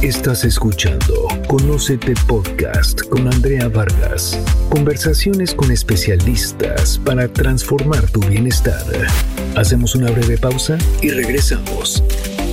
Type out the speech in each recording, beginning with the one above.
Estás escuchando Conócete Podcast con Andrea Vargas. Conversaciones con especialistas para transformar tu bienestar. Hacemos una breve pausa y regresamos.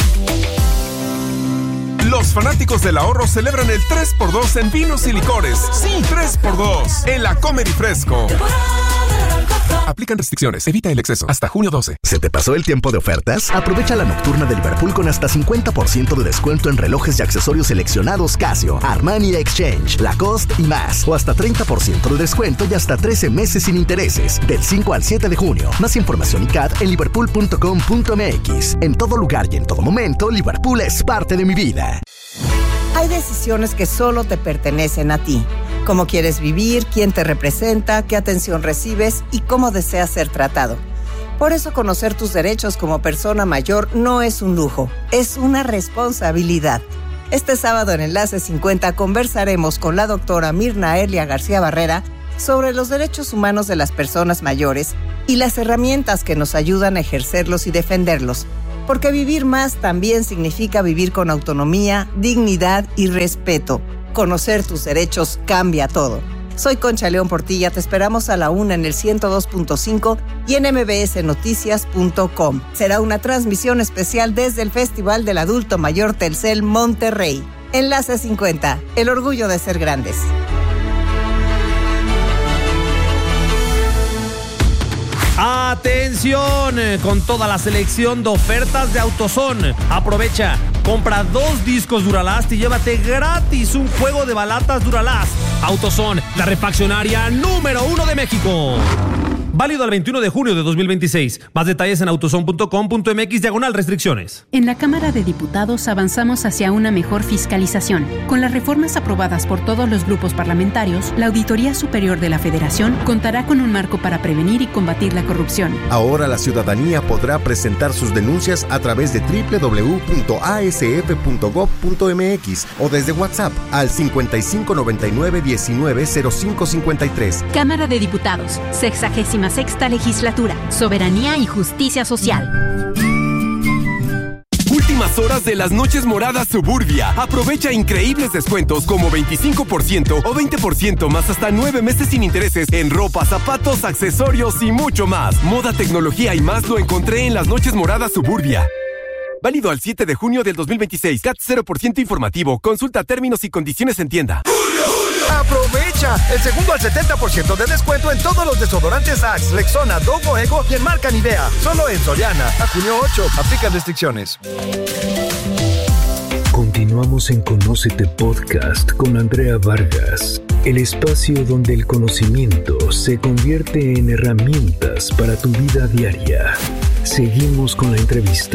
Los fanáticos del ahorro celebran el 3x2 en vinos y licores. Sí, 3x2 en la Comer y Fresco. Aplican restricciones. Evita el exceso. Hasta junio 12. ¿Se te pasó el tiempo de ofertas? Aprovecha la nocturna de Liverpool con hasta 50% de descuento en relojes y accesorios seleccionados Casio, Armani Exchange, Lacoste y más. O hasta 30% de descuento y hasta 13 meses sin intereses. Del 5 al 7 de junio. Más información y CAD en liverpool.com.mx. En todo lugar y en todo momento, Liverpool es parte de mi vida. Hay decisiones que solo te pertenecen a ti. Cómo quieres vivir, quién te representa, qué atención recibes y cómo deseas ser tratado. Por eso conocer tus derechos como persona mayor no es un lujo, es una responsabilidad. Este sábado en Enlace 50 conversaremos con la doctora Mirna Elia García Barrera sobre los derechos humanos de las personas mayores y las herramientas que nos ayudan a ejercerlos y defenderlos. Porque vivir más también significa vivir con autonomía, dignidad y respeto. Conocer tus derechos cambia todo. Soy Concha León Portilla, te esperamos a la 1 en el 102.5 y en mbsnoticias.com. Será una transmisión especial desde el Festival del Adulto Mayor Telcel Monterrey. Enlace 50, el orgullo de ser grandes. ¡Atención! Con toda la selección de ofertas de AutoZone. Aprovecha, compra 2 discos Duralast y llévate gratis un juego de balatas Duralast. AutoZone, la refaccionaria número 1 de México. Válido al 21 de junio de 2026. Más detalles en autozone.com.mx/restricciones. En la Cámara de Diputados avanzamos hacia una mejor fiscalización. Con las reformas aprobadas por todos los grupos parlamentarios, la Auditoría Superior de la Federación contará con un marco para prevenir y combatir la corrupción. Ahora la ciudadanía podrá presentar sus denuncias a través de www.asf.gov.mx o desde WhatsApp al 5599-190553. Cámara de Diputados, 66ª Legislatura, Soberanía y Justicia Social. Últimas horas de las noches moradas Suburbia. Aprovecha increíbles descuentos como 25% o 20% más hasta 9 meses sin intereses en ropa, zapatos, accesorios y mucho más. Moda, tecnología y más lo encontré en las noches moradas Suburbia. Válido al 7 de junio del 2026. CAT 0% informativo. Consulta términos y condiciones en tienda. ¡Aprovecha! El segundo al 70% de descuento en todos los desodorantes Axe, Rexona, Dove o Ego y en marca Nivea. Solo en Soriana. A junio 8. Aplican restricciones. Continuamos en Conócete Podcast con Andrea Vargas. El espacio donde el conocimiento se convierte en herramientas para tu vida diaria. Seguimos con la entrevista.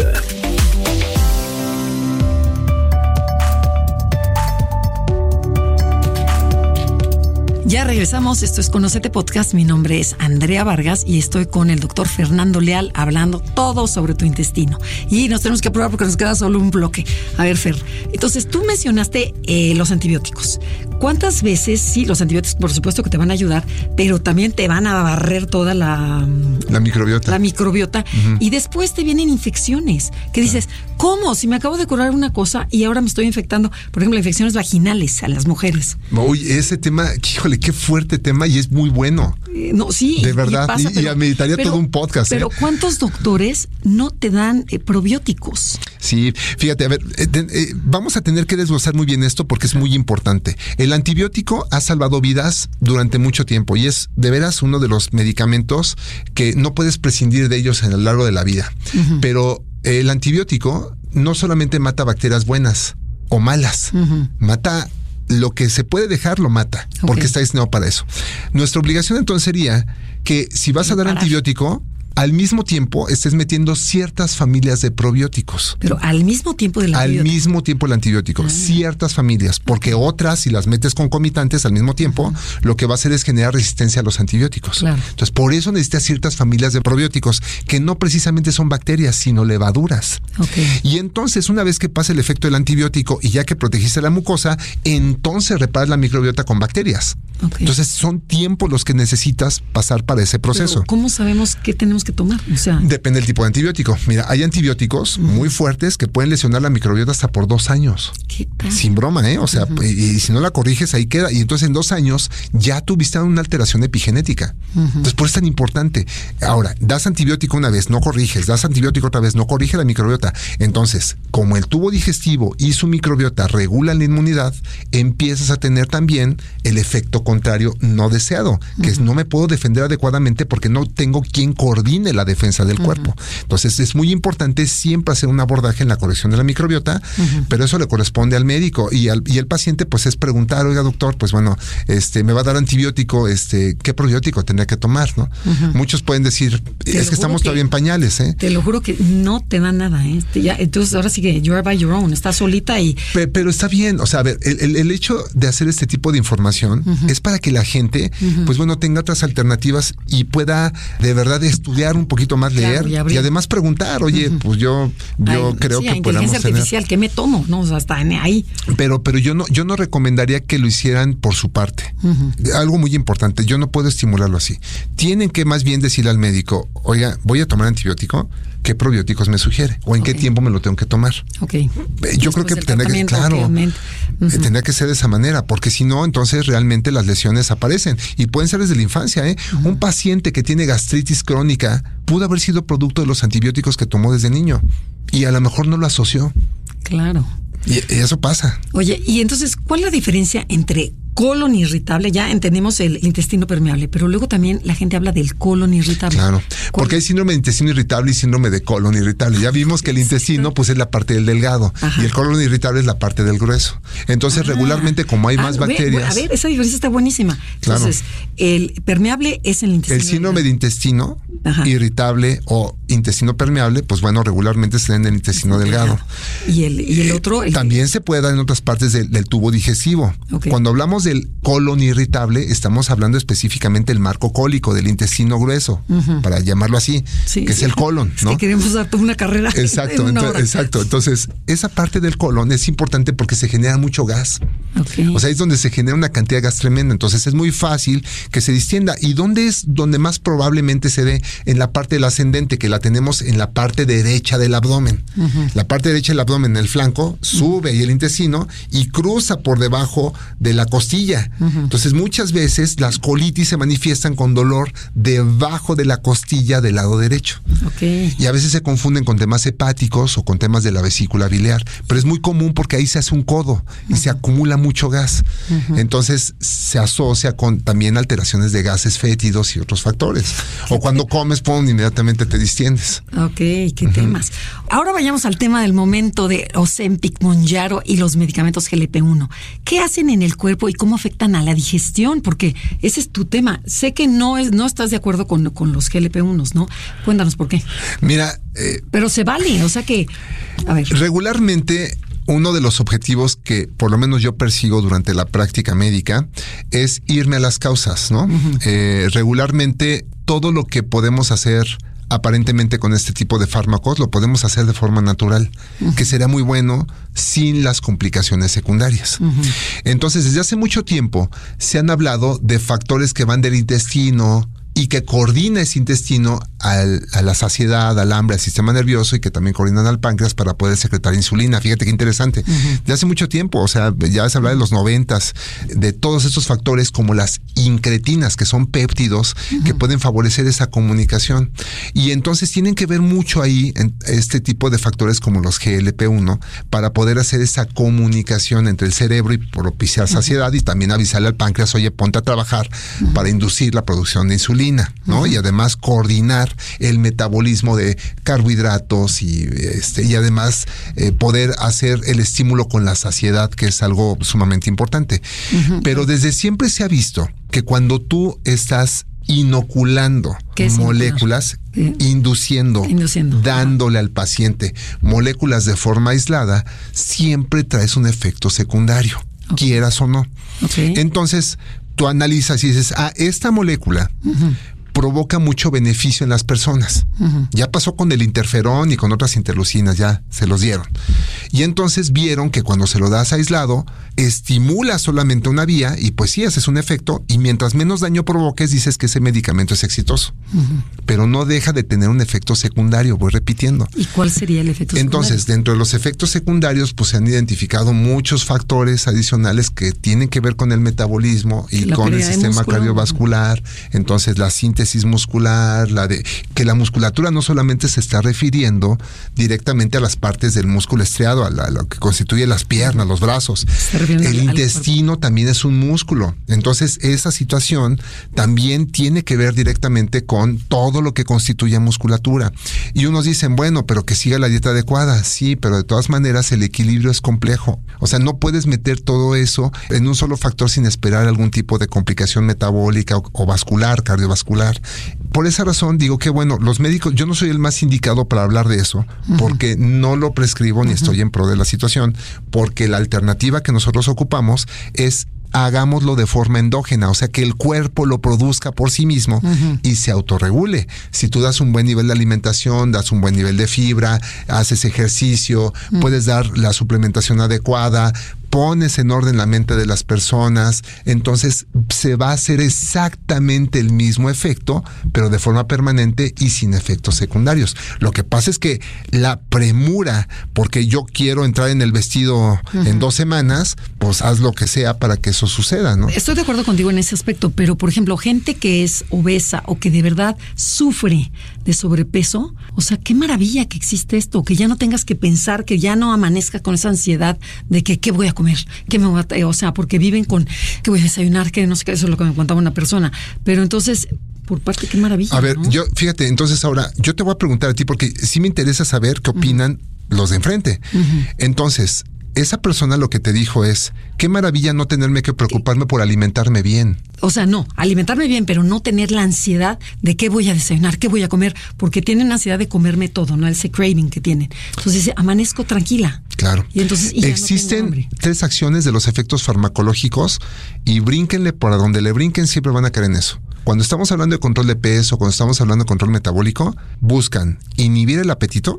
Ya regresamos, esto es Conócete Podcast, mi nombre es Andrea Vargas y estoy con el doctor Fernando Leal hablando todo sobre tu intestino. Y nos tenemos que apurar porque nos queda solo un bloque. A ver, Fer, entonces tú mencionaste los antibióticos. ¿Cuántas veces, sí, los antibióticos por supuesto que te van a ayudar, pero también te van a barrer toda la microbiota? La microbiota. Uh-huh. Y después te vienen infecciones, que dices, ¿cómo? Si me acabo de curar una cosa y ahora me estoy infectando, por ejemplo, infecciones vaginales a las mujeres. Uy, ese tema, híjole, qué fuerte tema y es muy bueno. No, sí. De verdad, y meditaría todo un podcast. Pero ¿cuántos doctores no te dan probióticos? Sí, fíjate, a ver, vamos a tener que desglosar muy bien esto porque es muy importante. El antibiótico ha salvado vidas durante mucho tiempo y es de veras uno de los medicamentos que no puedes prescindir de ellos a lo largo de la vida. Uh-huh. Pero el antibiótico no solamente mata bacterias buenas o malas, uh-huh. Mata lo que se puede dejar, lo mata, okay. Porque está diseñado para eso. Nuestra obligación entonces sería que si vas a dar antibiótico, al mismo tiempo estés metiendo ciertas familias de probióticos. Pero al mismo tiempo del antibiótico. Al mismo tiempo el antibiótico, ciertas familias, porque otras, si las metes concomitantes al mismo tiempo, lo que va a hacer es generar resistencia a los antibióticos. Claro. Entonces, por eso necesitas ciertas familias de probióticos, que no precisamente son bacterias, sino levaduras. Okay. Y entonces, una vez que pasa el efecto del antibiótico y ya que protegiste la mucosa, entonces reparas la microbiota con bacterias. Okay. Entonces, son tiempos los que necesitas pasar para ese proceso. Pero ¿cómo sabemos qué tenemos que tomar? O sea, depende del tipo de antibiótico. Mira, hay antibióticos muy fuertes que pueden lesionar la microbiota hasta por 2 años. ¿qué tal? Sin broma, ¿eh? O sea, y si no la corriges, ahí queda. Y entonces en 2 años ya tuviste una alteración epigenética. Entonces, por eso es tan importante. Ahora, das antibiótico una vez, no corriges. Das antibiótico otra vez, no corrige la microbiota. Entonces, como el tubo digestivo y su microbiota regulan la inmunidad, empiezas a tener también el efecto contrario no deseado, que es no me puedo defender adecuadamente porque no tengo quien coordine la defensa del cuerpo. Entonces, es muy importante siempre hacer un abordaje en la corrección de la microbiota, pero eso le corresponde al médico y el paciente, pues es preguntar, oiga, doctor, pues bueno, me va a dar antibiótico, ¿qué probiótico tendría que tomar, no? Muchos pueden decir, es que estamos todavía en pañales, ¿eh? Te lo juro que no te da nada, ¿eh? Entonces, ahora sí que you're by your own, estás solita y... Pero está bien, o sea, a ver, el hecho de hacer este tipo de información es para que la gente, pues bueno, tenga otras alternativas y pueda de verdad estudiar un poquito más, leer y además preguntar, oye, pues yo creo que podamos inteligencia artificial, ¿qué me tomo? No, o sea, hasta ahí. Pero yo no recomendaría que lo hicieran por su parte. Algo muy importante, yo no puedo estimularlo así. Tienen que más bien decirle al médico, oiga, voy a tomar antibiótico, ¿qué probióticos me sugiere? ¿O en qué tiempo me lo tengo que tomar? Yo creo que tendría que ser de esa manera, porque si no, entonces realmente las lesiones aparecen y pueden ser desde la infancia, ¿eh? Un paciente que tiene gastritis crónica pudo haber sido producto de los antibióticos que tomó desde niño y a lo mejor no lo asoció. Claro. Y eso pasa. Oye, y entonces, ¿cuál es la diferencia entre colon irritable? Ya entendemos el intestino permeable, pero luego también la gente habla del colon irritable. Claro, porque hay síndrome de intestino irritable y síndrome de colon irritable. Ya vimos que el intestino pues es la parte del delgado y el colon irritable es la parte del grueso. Entonces regularmente como hay más bacterias... A ver, esa diferencia está buenísima. Entonces, el permeable es el intestino. El síndrome de intestino irritable o intestino permeable, pues bueno, regularmente se da en el intestino delgado. Y el otro... También se puede dar en otras partes del tubo digestivo. Cuando hablamos del colon irritable, estamos hablando específicamente del marco cólico, del intestino grueso, para llamarlo así, que es el colon, ¿no? Es que queremos dar toda una carrera. Exacto, exacto. Entonces, esa parte del colon es importante porque se genera mucho gas. O sea, es donde se genera una cantidad de gas tremenda. Entonces, es muy fácil que se distienda. ¿Y dónde es donde más probablemente se dé? En la parte del ascendente, que la tenemos en la parte derecha del abdomen. La parte derecha del abdomen, en el flanco, sube ahí el intestino y cruza por debajo de la costilla. Entonces, muchas veces las colitis se manifiestan con dolor debajo de la costilla del lado derecho. Y a veces se confunden con temas hepáticos o con temas de la vesícula biliar. Pero es muy común porque ahí se hace un codo y se acumula mucho gas. Entonces, se asocia con también alteraciones de gases fétidos y otros factores. O cuando comes, inmediatamente te distiendes. Qué temas. Ahora vayamos al tema del momento de Ozempic, Mounjaro y los medicamentos GLP-1. ¿Qué hacen en el cuerpo y cómo afectan a la digestión? Porque ese es tu tema. Sé que no estás de acuerdo con los GLP-1, ¿no? Cuéntanos por qué. Mira... pero se vale, o sea que... A ver. Regularmente... Uno de los objetivos que por lo menos yo persigo durante la práctica médica es irme a las causas, ¿no? Regularmente todo lo que podemos hacer aparentemente con este tipo de fármacos lo podemos hacer de forma natural, que sería muy bueno sin las complicaciones secundarias. Entonces, desde hace mucho tiempo se han hablado de factores que van del intestino y que coordina ese intestino a la saciedad, al hambre, al sistema nervioso y que también coordinan al páncreas para poder secretar insulina. Fíjate qué interesante. De hace mucho tiempo, o sea, ya se habla de los 90s, de todos estos factores como las incretinas, que son péptidos que pueden favorecer esa comunicación. Y entonces tienen que ver mucho ahí en este tipo de factores como los GLP-1 para poder hacer esa comunicación entre el cerebro y propiciar saciedad y también avisarle al páncreas, oye, ponte a trabajar para inducir la producción de insulina, ¿no? Y además coordinar el metabolismo de carbohidratos y además poder hacer el estímulo con la saciedad, que es algo sumamente importante. Pero desde siempre se ha visto que cuando tú estás inoculando moléculas, induciendo, dándole al paciente moléculas de forma aislada, siempre traes un efecto secundario, quieras o no. Entonces, tú analizas y dices, esta molécula provoca mucho beneficio en las personas. Ya pasó con el interferón y con otras interleucinas, ya se los dieron. Y entonces vieron que cuando se lo das aislado, estimula solamente una vía y pues sí, haces un efecto y mientras menos daño provoques, dices que ese medicamento es exitoso. Pero no deja de tener un efecto secundario, voy repitiendo. ¿Y cuál sería el efecto secundario? Entonces, dentro de los efectos secundarios, pues se han identificado muchos factores adicionales que tienen que ver con el metabolismo y con el sistema cardiovascular. Entonces, la síntesis muscular, que la musculatura no solamente se está refiriendo directamente a las partes del músculo estriado, a lo que constituye las piernas, los brazos. El intestino también es un músculo. Entonces, esa situación también tiene que ver directamente con todo lo que constituye musculatura. Y unos dicen, bueno, pero que siga la dieta adecuada. Sí, pero de todas maneras el equilibrio es complejo. O sea, no puedes meter todo eso en un solo factor sin esperar algún tipo de complicación metabólica o vascular, cardiovascular. Por esa razón digo que, bueno, los médicos, yo no soy el más indicado para hablar de eso, porque no lo prescribo ni estoy en pro de la situación, porque la alternativa que nosotros ocupamos es hagámoslo de forma endógena, o sea, que el cuerpo lo produzca por sí mismo y se autorregule. Si tú das un buen nivel de alimentación, das un buen nivel de fibra, haces ejercicio, puedes dar la suplementación adecuada, pones en orden la mente de las personas, entonces se va a hacer exactamente el mismo efecto, pero de forma permanente y sin efectos secundarios. Lo que pasa es que la premura, porque yo quiero entrar en el vestido en 2 semanas, pues haz lo que sea para que eso suceda, ¿no? Estoy de acuerdo contigo en ese aspecto, pero por ejemplo, gente que es obesa o que de verdad sufre de sobrepeso, o sea, qué maravilla que existe esto, que ya no tengas que pensar, que ya no amanezca con esa ansiedad de que qué voy a comer, qué me voy a, o sea, porque viven con qué voy a desayunar, que no sé qué, eso es lo que me contaba una persona. Pero entonces, por parte, qué maravilla. A ver, ¿no? yo, fíjate, entonces ahora, yo te voy a preguntar a ti, porque sí me interesa saber qué opinan los de enfrente. Entonces, esa persona lo que te dijo es, qué maravilla no tenerme que preocuparme por alimentarme bien. O sea, no, alimentarme bien, pero no tener la ansiedad de qué voy a desayunar, qué voy a comer, porque tienen ansiedad de comerme todo, ¿no? Ese craving que tienen. Entonces, amanezco tranquila. Claro. Y entonces, existen no 3 acciones de los efectos farmacológicos y brínquenle por a donde le brinquen, siempre van a caer en eso. Cuando estamos hablando de control de peso, cuando estamos hablando de control metabólico, buscan inhibir el apetito,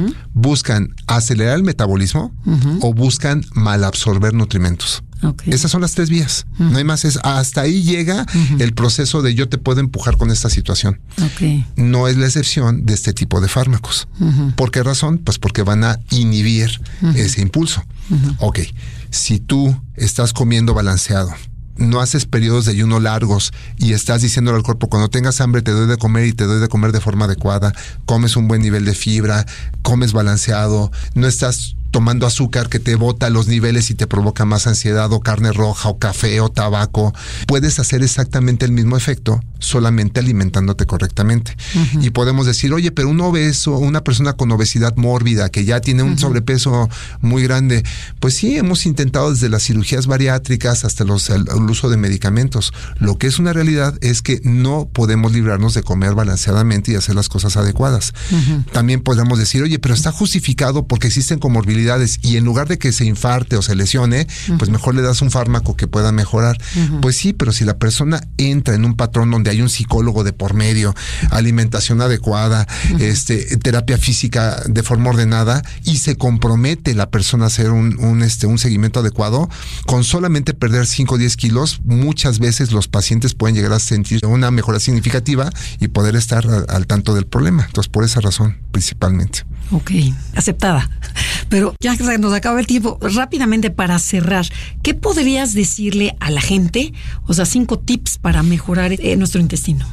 buscan acelerar el metabolismo o buscan malabsorber nutrimentos. Okay. Esas son las 3 vías. No hay más. Hasta ahí llega el proceso de yo te puedo empujar con esta situación. Okay. No es la excepción de este tipo de fármacos. ¿Por qué razón? Pues porque van a inhibir ese impulso. Ok, si tú estás comiendo balanceado, no haces periodos de ayuno largos y estás diciéndole al cuerpo, cuando tengas hambre te doy de comer y te doy de comer de forma adecuada, comes un buen nivel de fibra, comes balanceado, no estás tomando azúcar que te bota los niveles y te provoca más ansiedad, o carne roja, o café, o tabaco, puedes hacer exactamente el mismo efecto, solamente alimentándote correctamente. Y podemos decir, oye, pero un obeso, una persona con obesidad mórbida, que ya tiene un sobrepeso muy grande, pues sí, hemos intentado desde las cirugías bariátricas hasta el uso de medicamentos. Lo que es una realidad es que no podemos librarnos de comer balanceadamente y hacer las cosas adecuadas. También podemos decir, oye, pero está justificado porque existen comorbilidades, y en lugar de que se infarte o se lesione, pues mejor le das un fármaco que pueda mejorar. Pues sí, pero si la persona entra en un patrón donde hay un psicólogo de por medio, alimentación adecuada, terapia física de forma ordenada, y se compromete la persona a hacer un seguimiento adecuado, con solamente perder 5 o 10 kilos, muchas veces los pacientes pueden llegar a sentir una mejora significativa y poder estar al tanto del problema. Entonces, por esa razón, principalmente. Ok, aceptada. Pero ya que nos acaba el tiempo, rápidamente para cerrar, ¿qué podrías decirle a la gente? O sea, 5 tips para mejorar nuestro intestino.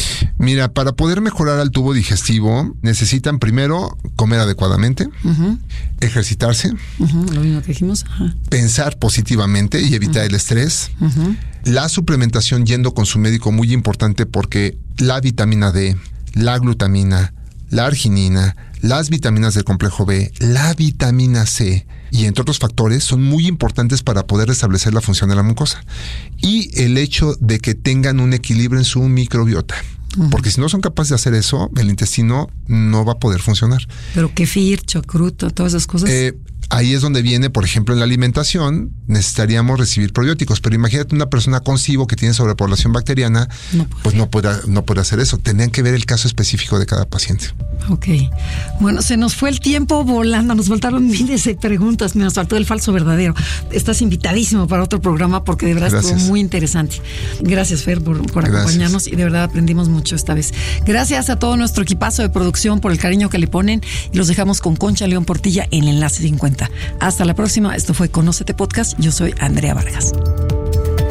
Mira, para poder mejorar al tubo digestivo, necesitan primero comer adecuadamente, ejercitarse, lo mismo que dijimos, pensar positivamente y evitar el estrés. La suplementación yendo con su médico, muy importante, porque la vitamina D, la glutamina, la arginina, las vitaminas del complejo B, la vitamina C y entre otros factores son muy importantes para poder restablecer la función de la mucosa. Y el hecho de que tengan un equilibrio en su microbiota. Porque si no son capaces de hacer eso, el intestino no va a poder funcionar. Pero kefir, chocruto, todas esas cosas. ahí es donde viene, por ejemplo, en la alimentación, necesitaríamos recibir probióticos, pero imagínate una persona con SIBO que tiene sobrepoblación bacteriana, pues no puede hacer eso. Tendrían que ver el caso específico de cada paciente. Ok. Bueno, se nos fue el tiempo volando, nos faltaron miles de preguntas, nos faltó el falso verdadero. Estás invitadísimo para otro programa porque de verdad estuvo muy interesante. Gracias, Fer, por acompañarnos y de verdad aprendimos mucho esta vez. Gracias a todo nuestro equipazo de producción por el cariño que le ponen y los dejamos con Concha León Portilla en el Enlace 50. Hasta la próxima. Esto fue Conócete Podcast. Yo soy Andrea Vargas.